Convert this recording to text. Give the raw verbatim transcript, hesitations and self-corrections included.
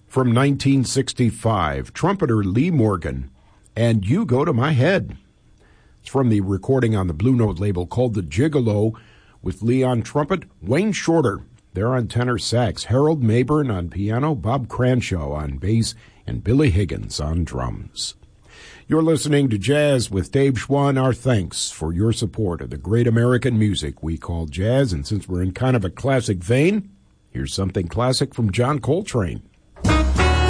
from nineteen sixty-five, trumpeter Lee Morgan, and You Go to My Head. It's from the recording on the Blue Note label called The Gigolo, with Lee on trumpet, Wayne Shorter, there on tenor sax, Harold Mayburn on piano, Bob Cranshaw on bass, and Billy Higgins on drums. You're listening to Jazz with Dave Schwann. Our thanks for your support of the great American music we call jazz, and since we're in kind of a classic vein, here's something classic from John Coltrane.